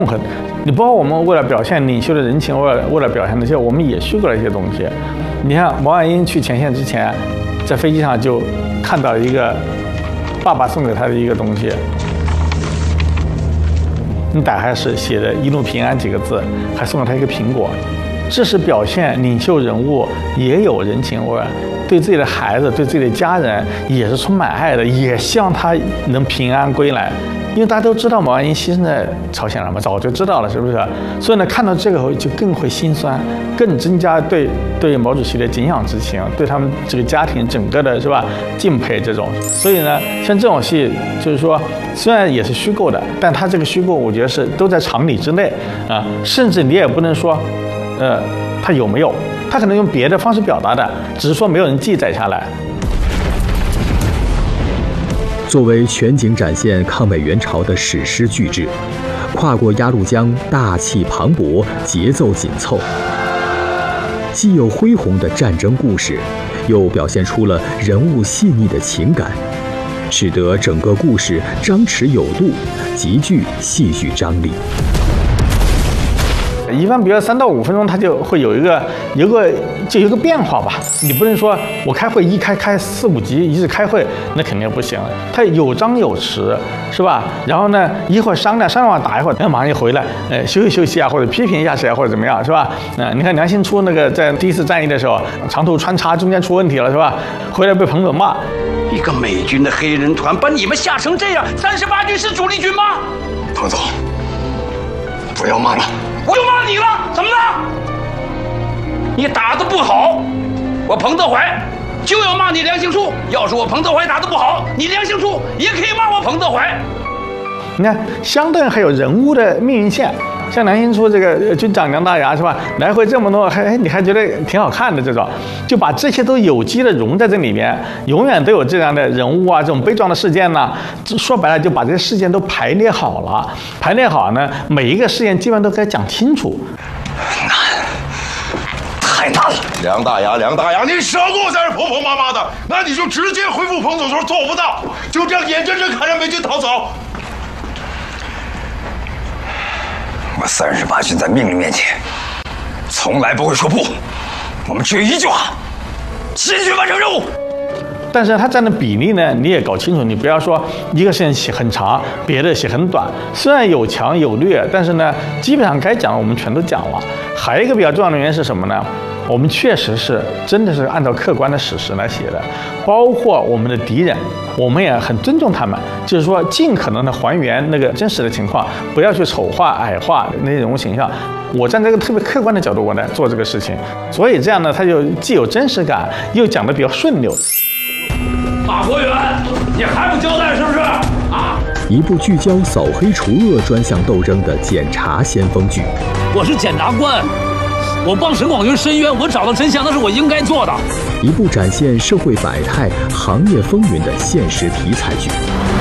你包括我们为了表现领袖的人情，为了表现那些，我们也虚构了一些东西。你看毛岸英去前线之前，在飞机上就看到一个爸爸送给他的一个东西，你打开是写的"一路平安"几个字，还送了他一个苹果。这是表现领袖人物也有人情味，对自己的孩子、对自己的家人也是充满爱的，也希望他能平安归来。因为大家都知道毛岸英牺牲在朝鲜了嘛，早就知道了，是不是？所以呢，看到这个就更会心酸，更增加对毛主席的敬仰之情，对他们这个家庭整个的是吧敬佩这种。所以呢，像这种戏，就是说虽然也是虚构的，但他这个虚构，我觉得是都在常理之内啊，甚至你也不能说，他有没有，他可能用别的方式表达的，只是说没有人记载下来。 作为全景展现抗美援朝的史诗巨制，跨过鸭绿江，大气磅礴，节奏紧凑，既有恢宏的战争故事，又表现出了人物细腻的情感，使得整个故事张弛有度，极具戏剧张力。 一般比如3到5分钟，它就会有一个变化吧。你不能说我开会开4、5集，一直开会，那肯定不行。它有张有弛，是吧？然后呢，一会儿商量完打一会儿，马上就回来，休息啊，或者批评一下谁啊，或者怎么样，是吧？你看梁兴初那个在第1次战役的时候，长途穿插中间出问题了，是吧？回来被彭总骂， 一个美军的黑人团把你们吓成这样，38军是主力军吗？ 彭总，不要骂了。 我又骂你了，怎么了？你打得不好，我彭德怀就要骂你梁兴初。要是我彭德怀打得不好，你梁兴初也可以骂我彭德怀。 你看，相对还有人物的命运线，像梁兴初这个军长梁大牙是吧？来回这么多，你还觉得挺好看的这种，就把这些都有机的融在这里面，永远都有这样的人物啊，这种悲壮的事件呢。说白了，就把这些事件都排列好了，排列好呢，每一个事件基本上都该讲清楚。 太难了，梁大牙，你少给我在这婆婆妈妈的，那你就直接回复彭总说做不到，就这样眼睁睁看着美军逃走。我38军在命令面前，从来不会说不。我们只有一句话：继续完成任务。 但是它占的比例呢，你也搞清楚，你不要说一个事情写很长，别的写很短。虽然有强有劣，但是呢，基本上该讲的我们全都讲了。还有一个比较重要的原因是什么呢？我们确实是真的是按照客观的史实来写的，包括我们的敌人，我们也很尊重他们，就是说尽可能的还原那个真实的情况，不要去丑化、矮化那些人物形象。我站在一个特别客观的角度，我来做这个事情，所以这样呢，它就既有真实感，又讲得比较顺溜。 马国元，你还不交代是不是？啊！ 一部聚焦扫黑除恶专项斗争的检察先锋剧。 我是检察官，我帮沈广军申冤，我找到真相，那是我应该做的。 一部展现社会百态、行业风云的现实题材剧。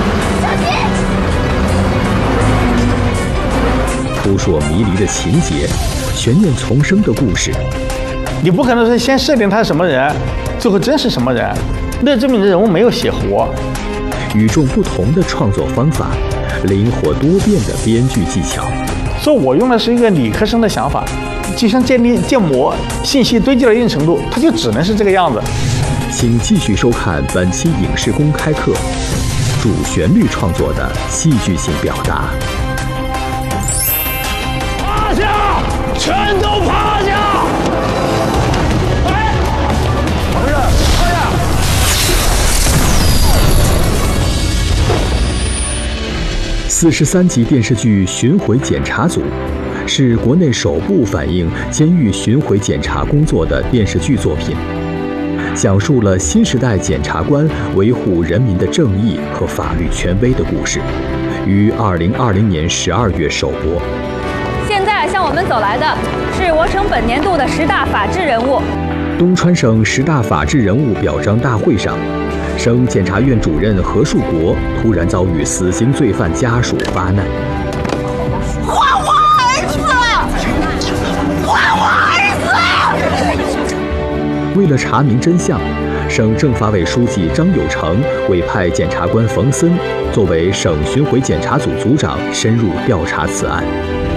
扑朔迷离的情节，悬念丛生的故事。 你不可能是先设定他是什么人，最后真是什么人，那证明这人物没有写活。 与众不同的创作方法，灵活多变的编剧技巧。 所以我用的是一个理科生的想法，就像建模，信息堆积到一定程度，它就只能是这个样子。 请继续收看本期影视公开课，主旋律创作的戏剧性表达。 趴下，全都趴下！哎，同志，趴下 ！43集电视剧《巡回检查组》是国内首部反映监狱巡回检查工作的电视剧作品，讲述了新时代检察官维护人民的正义和法律权威的故事，于2020年12月首播。 现在向我们走来的是我省本年度的10大法治人物。 东川省10大法治人物表彰大会上，省检察院主任何树国突然遭遇死刑罪犯家属发难。 还我儿子！还我儿子！ 为了查明真相，省政法委书记张友成委派检察官冯森作为省巡回检查组组长深入调查此案。